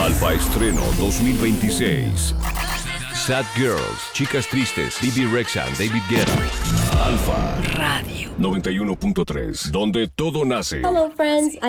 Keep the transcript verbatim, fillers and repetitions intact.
Alfa Estreno dos mil veintiséis. Sad Girls, Chicas Tristes, Bibi Rexha, David Guetta. Alfa Radio noventa y uno punto tres, donde todo nace. Hello, friends.